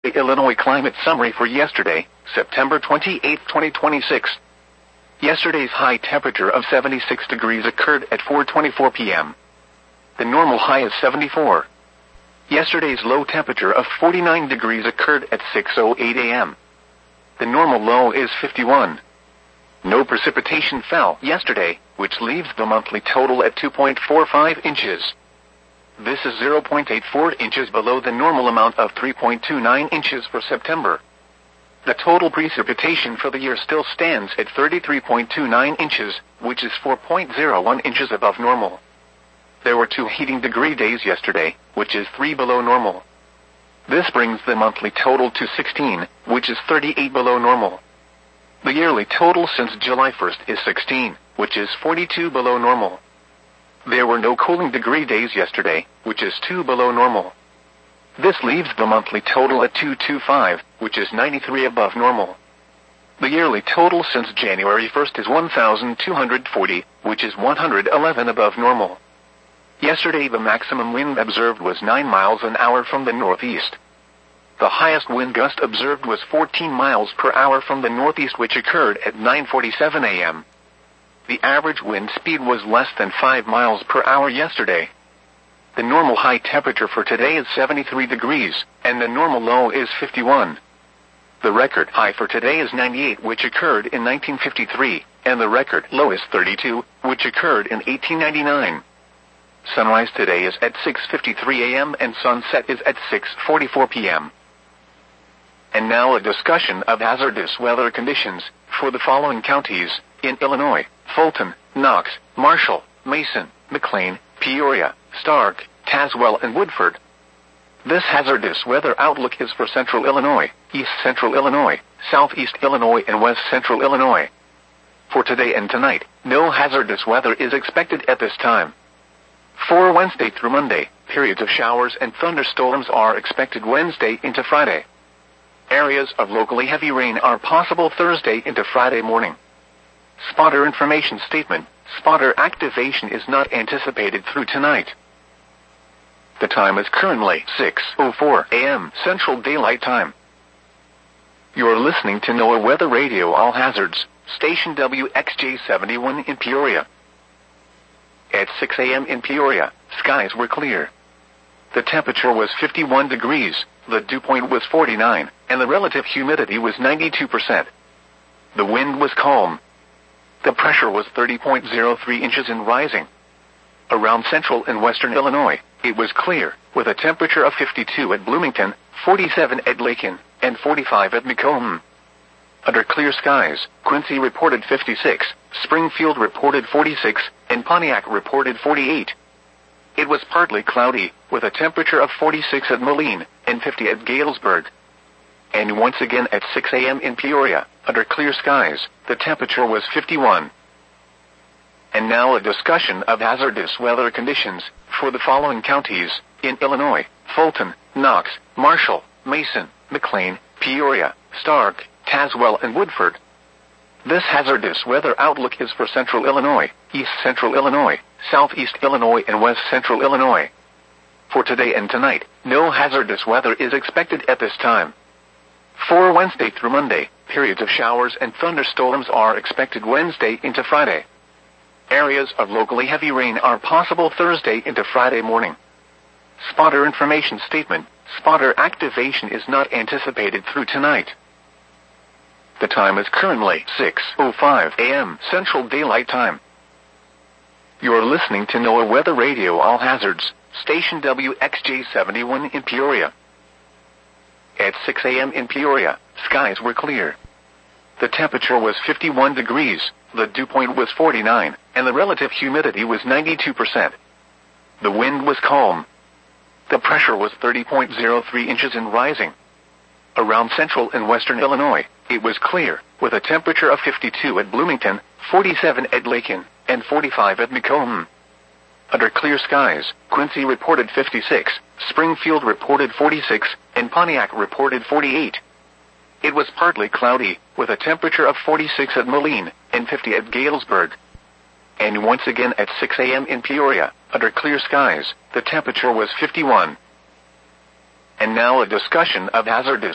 The Illinois Climate Summary for yesterday, September 28, 2026. Yesterday's high temperature of 76 degrees occurred at 4:24 p.m. The normal high is 74. Yesterday's low temperature of 49 degrees occurred at 6:08 a.m. The normal low is 51. No precipitation fell yesterday, which leaves the monthly total at 2.45 inches. This is 0.84 inches below the normal amount of 3.29 inches for September. The total precipitation for the year still stands at 33.29 inches, which is 4.01 inches above normal. There were 2 heating degree days yesterday, which is 3 below normal. This brings the monthly total to 16, which is 38 below normal. The yearly total since July 1st is 16, which is 42 below normal. There were no cooling degree days yesterday, which is 2 below normal. This leaves the monthly total at 225, which is 93 above normal. The yearly total since January 1st is 1,240, which is 111 above normal. Yesterday the maximum wind observed was 9 miles an hour from the northeast. The highest wind gust observed was 14 miles per hour from the northeast, which occurred at 9:47 a.m. The average wind speed was less than 5 miles per hour yesterday. The normal high temperature for today is 73 degrees, and the normal low is 51. The record high for today is 98, which occurred in 1953, and the record low is 32, which occurred in 1899. Sunrise today is at 6:53 a.m. and sunset is at 6:44 p.m. And now a discussion of hazardous weather conditions for the following counties in Illinois: Fulton, Knox, Marshall, Mason, McLean, Peoria, Stark, Tazewell, and Woodford. This hazardous weather outlook is for Central Illinois, East Central Illinois, Southeast Illinois, and West Central Illinois. For today and tonight, no hazardous weather is expected at this time. For Wednesday through Monday, periods of showers and thunderstorms are expected Wednesday into Friday. Areas of locally heavy rain are possible Thursday into Friday morning. Spotter information statement: spotter activation is not anticipated through tonight. The time is currently 6:04 a.m. Central Daylight Time. You're listening to NOAA Weather Radio All Hazards, station WXJ71 in Peoria. At 6 a.m. in Peoria, skies were clear. The temperature was 51 degrees, the dew point was 49, and the relative humidity was 92%. The wind was calm. The pressure was 30.03 inches and rising. Around central and western Illinois, it was clear, with a temperature of 52 at Bloomington, 47 at Lakin, and 45 at Macomb. Under clear skies, Quincy reported 56, Springfield reported 46, and Pontiac reported 48. It was partly cloudy, with a temperature of 46 at Moline, and 50 at Galesburg. And once again at 6 a.m. in Peoria, under clear skies, the temperature was 51. And now a discussion of hazardous weather conditions for the following counties in Illinois: Fulton, Knox, Marshall, Mason, McLean, Peoria, Stark, Tazewell, and Woodford. This hazardous weather outlook is for Central Illinois, East Central Illinois, Southeast Illinois, and West Central Illinois. For today and tonight, no hazardous weather is expected at this time. For Wednesday through Monday, periods of showers and thunderstorms are expected Wednesday into Friday. Areas of locally heavy rain are possible Thursday into Friday morning. Spotter information statement: spotter activation is not anticipated through tonight. The time is currently 6:05 a.m. Central Daylight Time. You're listening to NOAA Weather Radio All Hazards, station WXJ71 in Peoria. At 6 a.m. in Peoria, skies were clear. The temperature was 51 degrees, the dew point was 49, and the relative humidity was 92%. The wind was calm. The pressure was 30.03 inches and rising. Around central and western Illinois, it was clear, with a temperature of 52 at Bloomington, 47 at Lakin, and 45 at Macomb. Under clear skies, Quincy reported 56, Springfield reported 46, and Pontiac reported 48. It was partly cloudy, with a temperature of 46 at Moline, and 50 at Galesburg. And once again at 6 a.m. in Peoria, under clear skies, the temperature was 51. And now a discussion of hazardous